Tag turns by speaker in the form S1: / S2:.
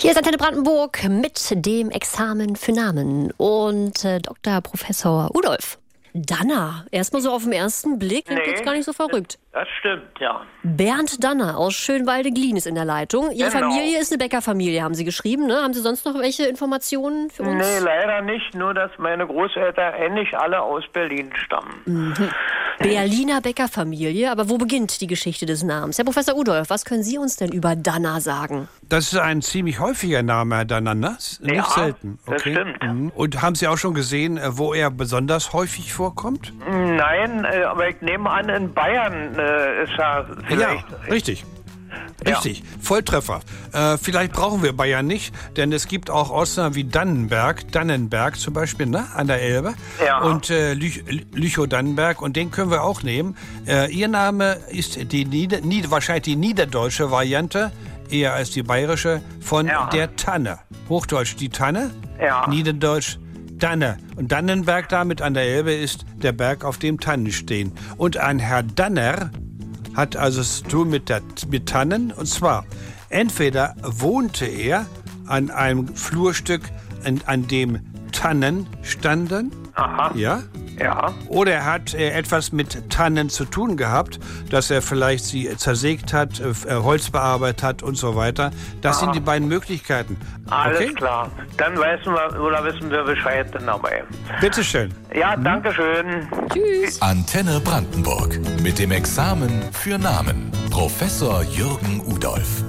S1: Hier ist Antenne Brandenburg mit dem Examen für Namen und Dr. Professor Udolf. Danner, erstmal so auf den ersten Blick, klingt jetzt gar nicht so verrückt.
S2: Das stimmt, ja.
S1: Bernd Danner aus Schönwalde-Glien ist in der Leitung. Ihre Familie ist eine Bäckerfamilie, haben Sie geschrieben, ne? Haben Sie sonst noch welche Informationen für uns?
S2: Nee, leider nicht. Nur, dass meine Großeltern eigentlich alle aus Berlin stammen.
S1: Mhm. Berliner Bäckerfamilie, aber wo beginnt die Geschichte des Namens? Herr Professor Udolf, was können Sie uns denn über Danner sagen?
S3: Das ist ein ziemlich häufiger Name, Herr Danner, ne? Nicht selten. Okay.
S2: Das stimmt.
S3: Mhm. Und haben Sie auch schon gesehen, wo er besonders häufig vorkommt?
S2: Nein, aber ich nehme an, in Bayern ist er vielleicht...
S3: Ja, richtig. Richtig, Volltreffer. Vielleicht brauchen wir Bayern nicht, denn es gibt auch Ortsnamen wie Dannenberg zum Beispiel, ne, an der Elbe.
S2: Ja.
S3: Und Lüchow-Dannenberg, und den können wir auch nehmen. Ihr Name ist wahrscheinlich die niederdeutsche Variante, eher als die bayerische, von der Tanne. Hochdeutsch die Tanne, Niederdeutsch Danne. Und Dannenberg damit an der Elbe ist der Berg, auf dem Tannen stehen. Und ein Herr Danner hat also es zu tun mit Tannen. Und zwar, entweder wohnte er an einem Flurstück, an dem Tannen standen.
S2: Aha.
S3: Ja?
S2: Ja.
S3: Oder er hat etwas mit Tannen zu tun gehabt, dass er vielleicht sie zersägt hat, Holz bearbeitet hat und so weiter. Das sind die beiden Möglichkeiten.
S2: Alles klar. Dann wissen wir Bescheid dabei.
S3: Bitteschön.
S2: Ja, danke schön.
S1: Tschüss.
S4: Antenne Brandenburg mit dem Examen für Namen. Professor Jürgen Udolf.